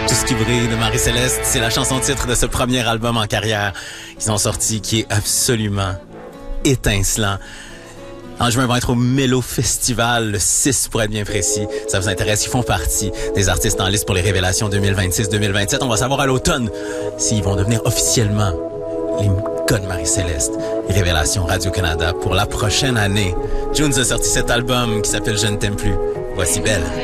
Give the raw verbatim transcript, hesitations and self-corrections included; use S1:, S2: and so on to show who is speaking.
S1: Tout ce qui brille de Marie-Céleste, c'est la chanson titre de ce premier album en carrière qu'ils ont sorti qui est absolument étincelant. En juin, ils vont être au Mélo Festival, le six pour être bien précis. Ça vous intéresse, ils font partie des artistes en liste pour les révélations deux mille vingt-six deux mille vingt-sept. On va savoir à l'automne s'ils vont devenir officiellement les gars de Marie-Céleste, les révélations Radio-Canada pour la prochaine année. Junes a sorti cet album qui s'appelle Je ne t'aime plus. Voici Belle.